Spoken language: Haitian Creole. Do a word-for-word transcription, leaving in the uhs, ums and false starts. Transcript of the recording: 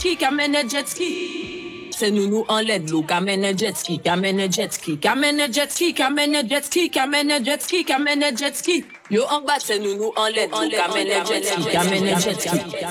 ski, kamene jet ski. C'est nous nous en l'aide l'eau, kamene jet ski, kamene jet ski, kamene jet ski, kamene jet ski, kamene jet ski, kamene jet ski. Yo en bas c'est nous nous en l'aide l'eau, kamene jet ski, kamene jet ski.